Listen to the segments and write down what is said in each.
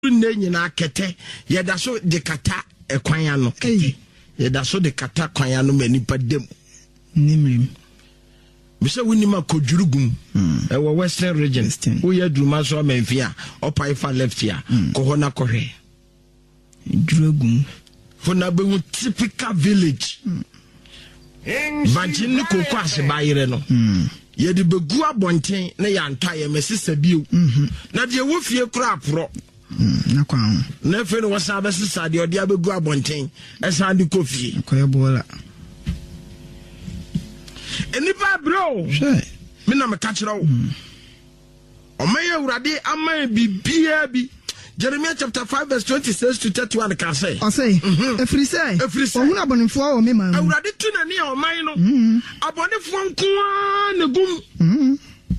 nyina kete yeda so de kata ekwan ya no kete yeda so de kata kwan ya no manipa dem nimrim bisa wunima kodjurugum ewo western region wo ya duruma so amfia opaifa left ya ko hona kohwe jurugum fona be typical village Bajin ni koko asebanyere no ye de begu abonten na ya ntwa ye mesisa biu na de wo fie kura apro na kwa na fe no wasa be sisa de odi abegu abonten esa de kofie ko ye bola enipa bro me na me ka kire wo o maye urade ama bibia bi Jeremiah chapter 5 verse 26 to 31 can say. I say, every say. Ohuna bonifo o me man. Awurade tu na ni o man no. Abonifo nko na gum.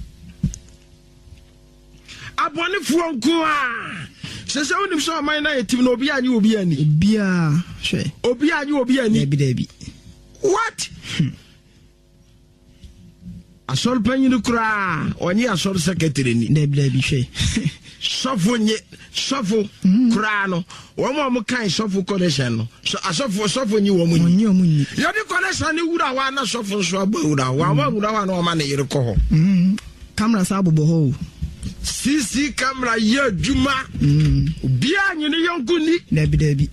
Abonifo nko a. Sese onim so o man na yetim na obi anyi obi ani. Bia, hwe. Obi anyi obi ani. Dabi. What? Asol panyi kura, onye asol secretary ni. Dabi hwe. Sofo kura no wo kan sofo connection no so asofo nyi wo munyi yodi connection ni wura wa na sofo so abawura wa na o ma na yire ko ho camera sa bobo ho CC camera ye djuma bia nyi ni yonku ni dabi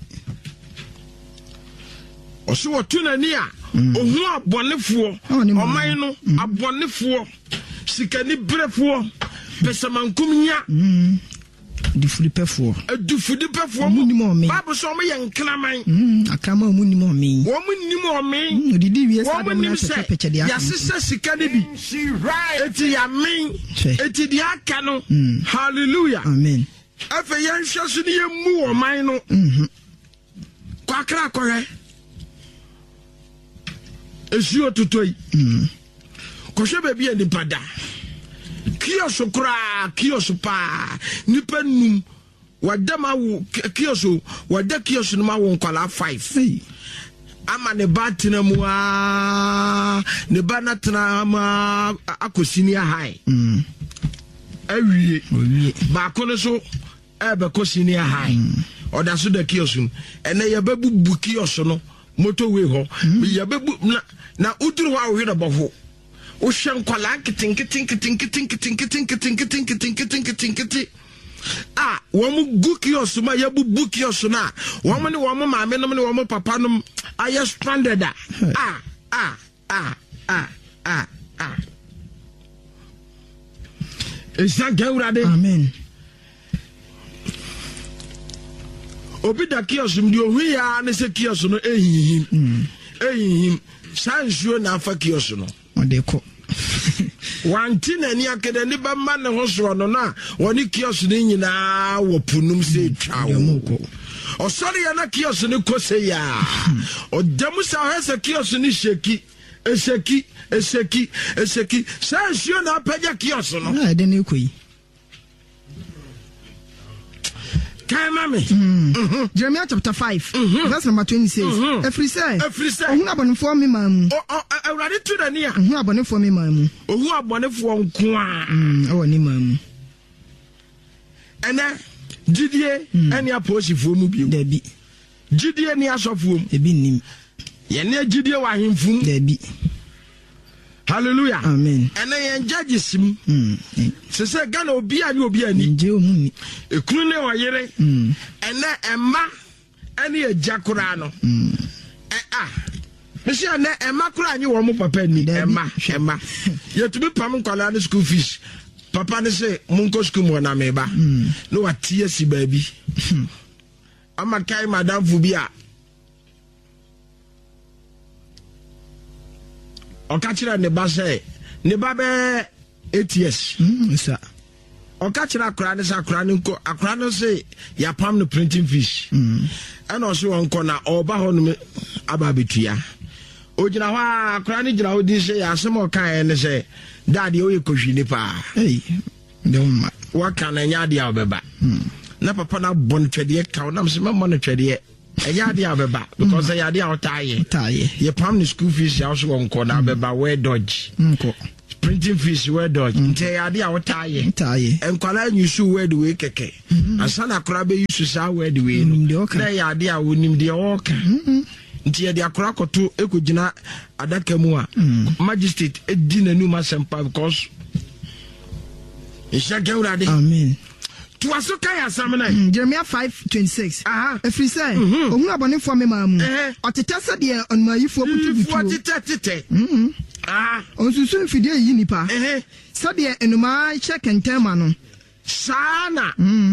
o so wotuna ni a ohu abonefo oman no abonefo sikani brefo pesamankum nya difudipefo Bible so me yankraman akrama mu nimo me wo mu nimo me odidi wie sa de na peche de ya sese sika de bi eti ya men eti di aka no hallelujah amen afa yan hwaso ne yemu wo man no kwakra kohe esi ototoi kohwe ba bi anipada Kioso kura kioso pa nipa num wadama wo kioso wada kioso no ma wo nkwala 5 ama ne batina mu ne banatna ma akosini high awie ba ko no so ebe kosini high oda so da kioso ene ye babu kioso no motorway ho ye babu na uduru wa wo hwe bo Ocean kwala ah womu guki osuma yabu buki osuna womu ni womu maame no ni womu papa no aye stranded Esa gawrade amen obi da kiosum di ohu ya ne se kiosu no ehihim sansuo na afa kiosu no odeko wanti na ni akede ni ba ma ne ho so no na woni kiosk ni nyina wo punum se twawo osori ya na kiosk ni kose ya odamu sa hesa kiosk ni sheki eseki sansuo na apaja kiosk no na de ne koyi Jeremiah chapter 5 verse number 26 every say ohun abonefo me mamu awurade tu na ni a ohun abonefo me mamu ohun abonefo nko a o ni mamu ene jidie ene aposifo mu bi dabi jidie ni asofo mu ebi nim ye ne jidie wa hemfum dabi hallelujah amen ene ye judges mu se Ghana obi ani nje o mu ni ekunu ne oyere ene emma ene ejakura no Mesi ane emma kura anyi wo mu papa ni emma yetumi pam nkwala ne school fees papa ne se munko school mo na meba no watie si baabi ama kai madam fubia okachira ne ba se ne ba be 8 years sa okachira akra ne sa akra ne nko akra no se ya pam no printing fees ana o se won ko na oba ho no aba betua ojina ho akra ne jina ho di se ya asem o kan ne se daddy o ye kohwini pa de umma waka na nya dia obeba na papa na bon twede ka na se mama no twede enya dia obeba because ya dia otaye ye ye pam no school fees ya so won ko na obeba we dodge nko printing fees were dodge nte ade a wotaye enkwala nyusu word we keke asana kora be yusu sa word we no na ya ade a wonim de oka nti ya de akora koto ekogina adaka mu a magistrate edi nanu masempa because amen. To aso kaya samana Jeremiah 5:26. If we say ohun abone fo me mamu oteta de on mayifo butubutu otete onsusu fidie yi nipa so de enuma check and time no sana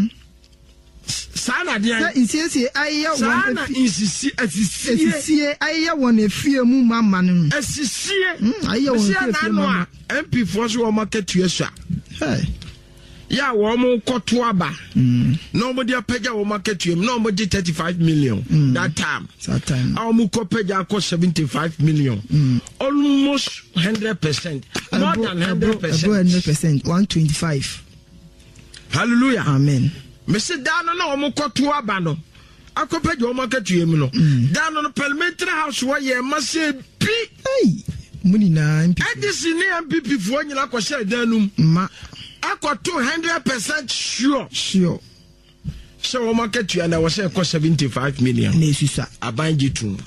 dia insisi aye won insisi aye won efie mu mama no asisie aye won efie mama MP for so market tuesa ya wo mo koto aba nobody apagya wo market tuem nobody 35 million that time our mo kopagya ko 75 million almost 100% more than 100% 125 hallelujah amen me say down na wo mo koto aba no akopagya wo market tuem no down on parliamentary house where ye must be muni na MP edisi ni MPP fo nyina ko share danum ma akọ 200% sure so market you and I was say cost 75 million nesusa abanji tu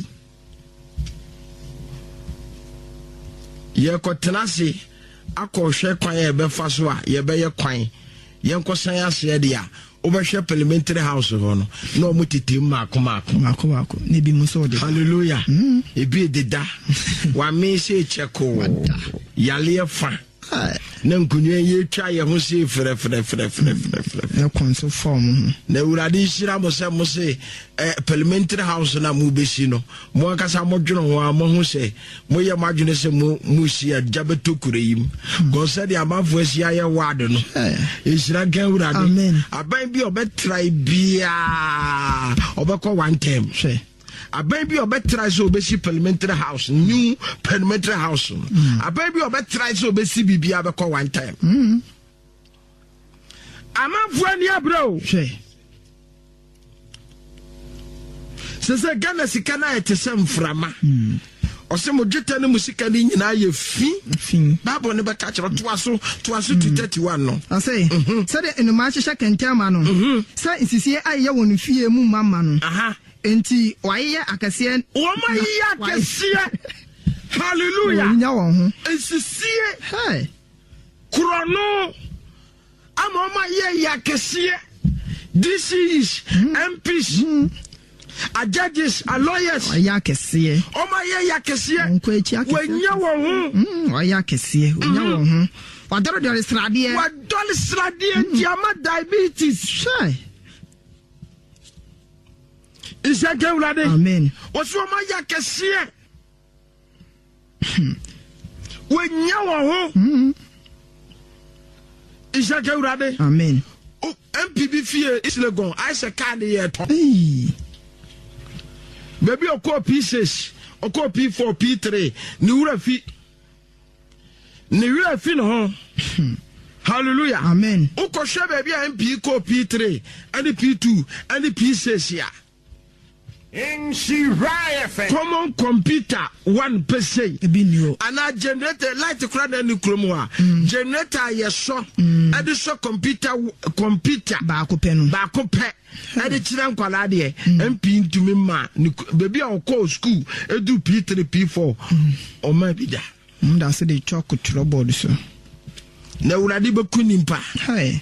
ye ko tenase akọ hwe kwan e be fa so a ye be ye kwan ye nko san ase de a obehwe parliamentary house ho no na o mutete mako ne bi mu so de hallelujah e bi deda wa me se cheko yale fa na nkunye ye twa ye ho se frɛ e konso form na urade shira mo se parliamentary house na mu besi no mo akasa mo dwono ho a mo ho se mo ye madwene se mo shi ajabeto kureyim go se de amafo asia ye ward no e shira gan urade aban bi obetrai bia obekọ one time a baby or better try so basic parliamentary house, new parliamentary house. A baby or better try so basic BB one time. I'm up for any bro. Says a Ghana Sikana at some frama. Or some Jitana Musicani in I fin. Babo never catch or twice to 31. No, I say, said in the match, I can tell man. Say, is here I won't fear Mumman. Enti waye akase woma yi akase hallelujah nyawo ho ensisie hey krono amoma ye akase this is MPs a judges a lawyers waye akase oma ye akase wenyawo ho waye akase wenyawo ho wadoro de srade diama diabetes shy Isake ulade amen oso ma yakese wenya wo ho Isake ulade amen o MPB fie islegon I say card here to baby okọ P6 okọ P4 P3 ni wura fi no hallelujah amen ukọ baby MP ko P3 and P2 and P6 ya common computer 1% and a generator light crowd and chroma generator yes and so computer baako pe and it's nan kwala de MP ntumi ma baby on call school edu P3 P4 o ma bi da mda se de choko trouble so na urade be kunimpa hey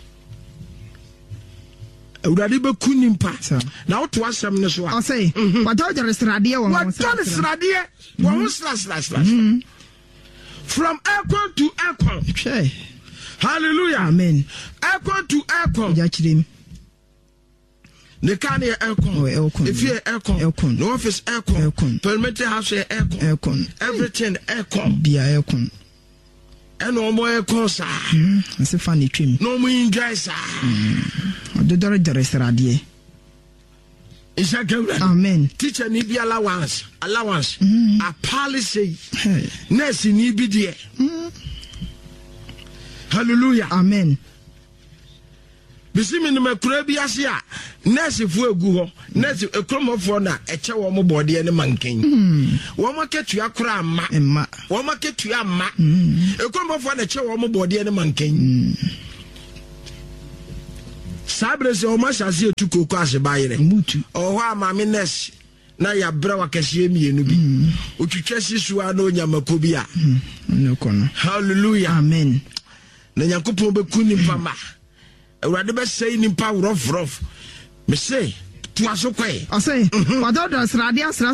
urade be kunimpa na what was some no so I say what do the restaurant won slash from aircon to aircon okay hallelujah amen aircon to aircon ja chirem the can aircon if you aircon no office aircon parliamentary house aircon everything aircon bia aircon and no more aircon say funny trim no more enjoy sir the restaurant amen teacher need be allowance a policy nurse need be there. Hallelujah amen bisi me no makura bi ase a nurse fu egu ho nurse ekromofo na eche wo mo bode ne manken wo maketu akora amma wo maketu amma ekromofo na eche wo mo bode ne manken sabre se o ma shase etu koko ase bayire mutu o ho ama me nurse na ya bra wa kase mienu bi otwitwa sisu a na onyamako bi a hallelujah amen na Yakupon be kunimpa ma Awurade be say nimpa rof me say to aso kwai I say wadodo srade asra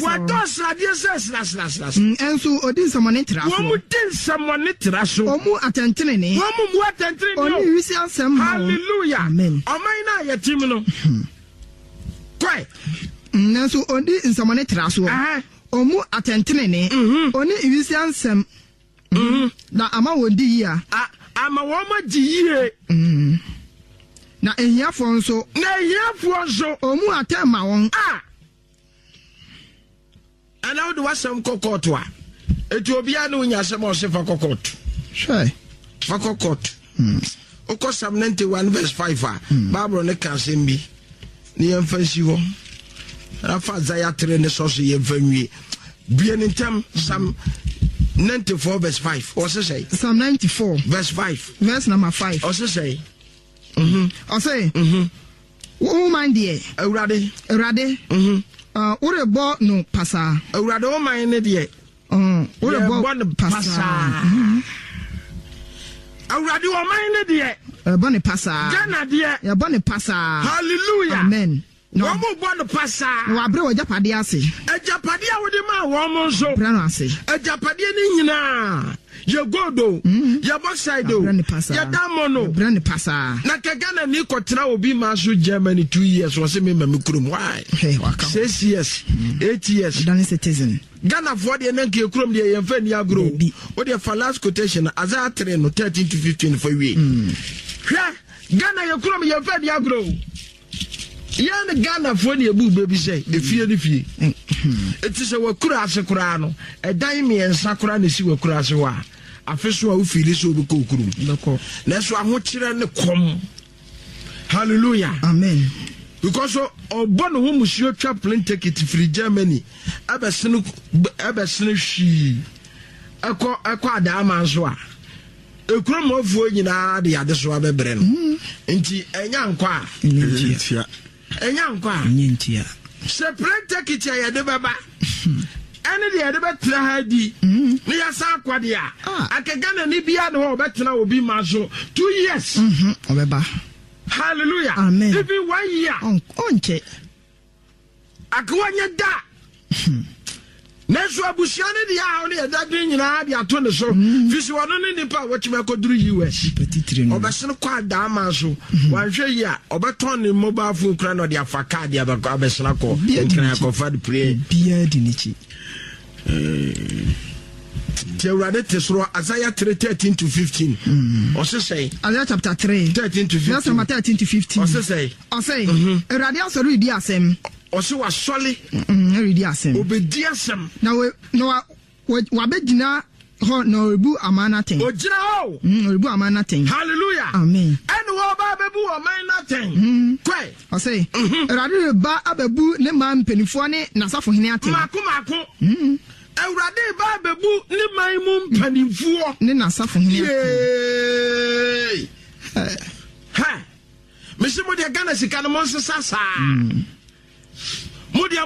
enso odin samone traso wo mu din samone traso omu atentene ne wo mu atentene ne oni wisi asem hallelujah amen oman na ya tim no kwai enso odin samone traso omu atentene ne oni wisi asem na ama wodi ya ama wo ma giye na ehiafo nso omu atema won ana wo de wasam kokoto a eti obia na onya asem o se fa kokoto shy fa kokoto o Psalm 91 verse 5 a Bible ne kan sem bi ne yemfansi ho afa Isaiah 3 ne so so yemfanwie bia ne ntam Psalm 94 verse 5 or say Psalm 94 verse 5 verse number 5 or say or say wo man die Awurade urebo no pasa Awurade wo man ne die urebo no pasa Awurade wo man ne die bone pasa Ghana die ya bone pasa hallelujah amen no mo bone pasa wa bre wo japade ase ajapade a wo de ma wo mo nso bre no ase ajapade ni nyina ye godo ye boxido ye damono bre ne pasa na ke Ghana ni kotra obi ma so Germany 2 years wo se me mamikurum why hey waka 6 years 8 years dan citizen Ghana for the nanke kurum de yemfa ni agro wo de for last quotation Isaiah 3 no 13 to 15 for we hwa Ghana ye kurum yemfa ni agro yan Ghana for the ebu baby say e fie ni fie eti se wakura ase kura no edan me ensa kura na si wakura ase wa afeso a wo fili so obi kokurum loko na so aho kire ne kom hallelujah amen because obono ho musio twa plane ticket free Germany abesene hwi akọ adama so a ekrom ofuo nyina de ade so abebre no nti enya nkwa enya nkwa nyentia se plane ticket ya de baba ene de betra ha di ne ya sa akwade a akagana ni bia ne ho betra obi ma so 2 years obeba hallelujah amen even 1 year onche akwanya da neso abusiane de ya ne da dwen nyina de ato ne so fisi wono ne nipa wachima koduru US petitire no obesene kwa da ma so wanhwe yi a obeton ne mobile phone kra no de afa card ya abesena ko nkran ko fad pray bia di nichi Tewrade tesoro Isaiah 3:13 to 15 also say Isaiah chapter 3 13 to 15 verse number 13 to 15 also say Erade asori di asem also was solid ready asem obedi asem na wa begina ho na orebu amana ten ojina ho orebu amana ten hallelujah amen and wo ba bebu amana ten kwai I say Erade ba abebu ne man penifo ne nasafo hene aten mako Awurade ba bebu ne man mu mpanimfuo ne nasafo hene ha mesimo de Ghana sika no monsesa sa modia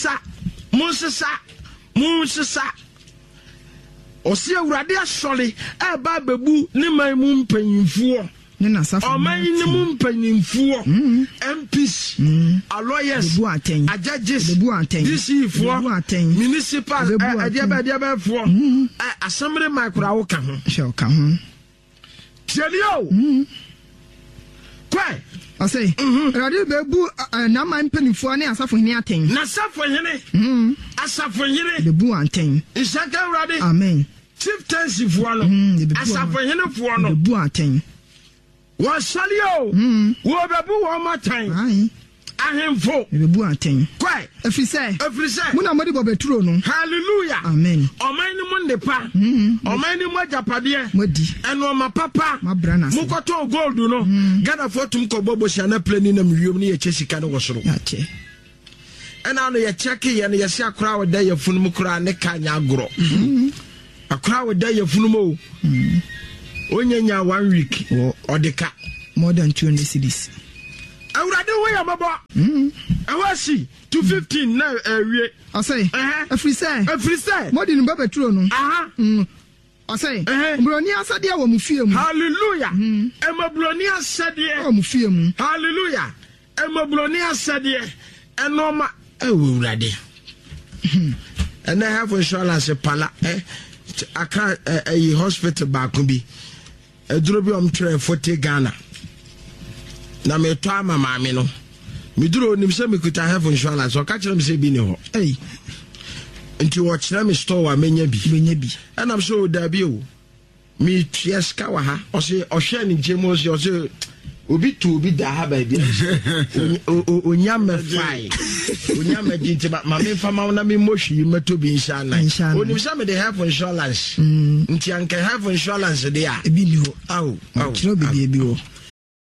monsesa osi Awurade asole e ba bebu ne man mu mpanimfuo ne nasafo o man ne mu mpanimfuo MPs lawyers judges DC for municipal adiaba for assembly makura wo ka ho sure ka ho telio kwai I say Erade bebu na man penifo ne asafo hene aten na asafo hene bebu anten isaka Erade amen chief tensi fo no asafo hene fo no bebu anten wa salio wo bebu wo matan ahemfo bebu aten kwai efise muna modi bobeturo no hallelujah amen oman ni mo ndepa oman ni mo japade modi eno ma papa mabrana mukoto gold no Ghana fotum ko bobo shana plani na miwom ni ye chesika no wosoro ache ena no ye check ye no ye se akora wada ye funum kora ne kanya agro akora wada ye funum o onyanya 1 week odeka more than 200 cities awurade wo ya baba awasi 215 na awie asay afrise modi no babeturo no asay broni asade a wo mu fie mu hallelujah emabroni asade wo mu fie mu hallelujah emabroni asade enoma awurade and I have insurance pala aka a hospital back bi eduro bi omtre 40 Ghana na me to ama maame no me duro nim se me kuta have insurance o ka kire me se bi ni ho nti wo kire me store wa menya bi and I'm so da bi o me tieska wa ha o se o hwe ni jemo o se obi tu obi da ha ba bi onyame fai onyame jinti ma me fama na me moshi meto bi inshallah onim se me dey have insurance nti anke have insurance dey a ebi ni ho aw kiro bi ho